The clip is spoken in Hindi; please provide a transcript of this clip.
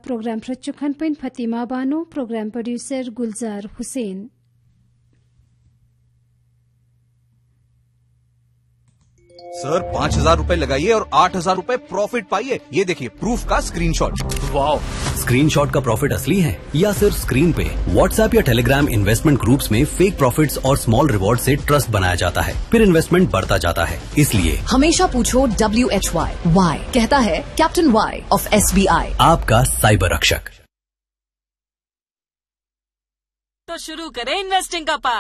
Programme रचुखन pin Fathima Bano, programme producer गुलजार हुसैन। सर 5,000 रुपए लगाइए और 8,000 रुपए प्रॉफिट पाइए। ये देखिए प्रूफ का स्क्रीनशॉट। वाओ, स्क्रीनशॉट का प्रॉफिट असली है या सिर्फ स्क्रीन पे? व्हाट्सएप या टेलीग्राम इन्वेस्टमेंट ग्रुप्स में फेक प्रॉफिट्स और स्मॉल रिवॉर्ड से ट्रस्ट बनाया जाता है, फिर इन्वेस्टमेंट बढ़ता जाता है। इसलिए हमेशा पूछो WHY, वाई कहता है कैप्टन वाई ऑफ SBI, आपका साइबर रक्षक। तो शुरू करें इन्वेस्टिंग का पाठ।